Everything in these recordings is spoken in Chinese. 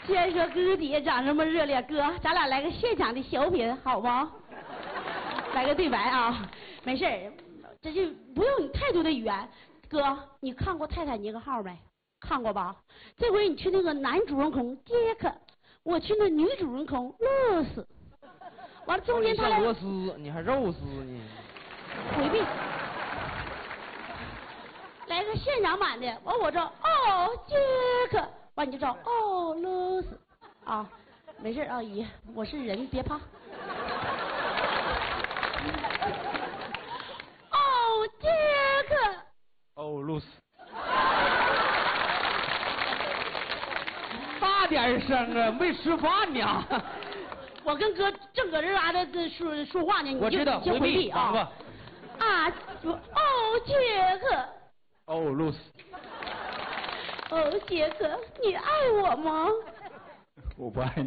先说哥底下长这么热烈，哥，咱俩来个现场的小品好吗？来个对白啊，没事儿，这就不用你太多的语言。哥，你看过《泰坦尼克号》没？看过吧？这回你去那个男主人公杰克，我去那女主人公露丝。完了中间他俩螺丝，你还肉丝呢？ 回避。来个现场版的，完我这哦杰克，完你就找哦露丝啊，没事啊姨，我是人，别怕。哦杰克。 哦露丝。大点声啊，没吃饭呢。 我跟哥正搁这嘎达说话呢，你就先回避啊。啊，哦杰克。 哦露丝。 哦杰克，你爱我吗？ 我不爱你。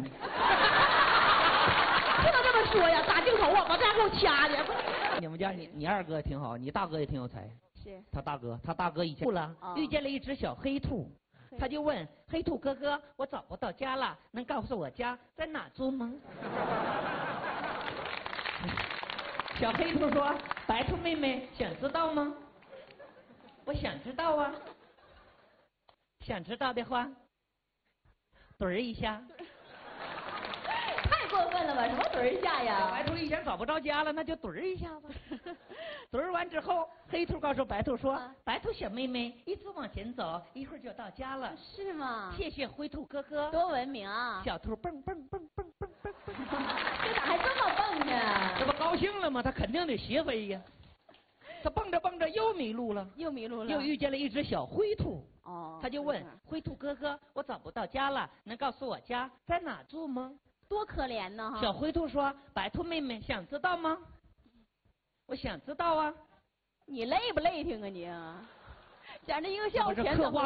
不能这么说呀，打镜头啊，把这家给我掐的。 你们家你二哥挺好，你大哥也挺有才。 是。他大哥以前遇见了一只小黑兔。他就问黑兔哥哥，我找不到家了，能告诉我家在哪住吗？小黑兔说，白兔妹妹想知道吗？我想知道啊。想知道的话，怼一下。 太过分了吧？什么怼一下呀？ 白兔一想找不着家了，那就怼一下吧。怼完之后，黑兔告诉白兔说：“白兔小妹妹，一直往前走，一会儿就到家了。” 是吗？ 谢谢灰兔哥哥， 多文明啊！ 小兔蹦蹦蹦蹦蹦蹦蹦， 这咋还这么蹦呢？ 这不高兴了吗？他肯定得学飞呀。他蹦着蹦着又迷路了， 又遇见了一只小灰兔。 哦。 他就问灰兔哥哥：“我找不到家了，能告诉我家在哪住吗？” 多可怜呢哈！ 小灰兔说：“白兔妹妹想知道吗？”我想知道啊。 你累不累挺啊你？讲这一个笑话全刻画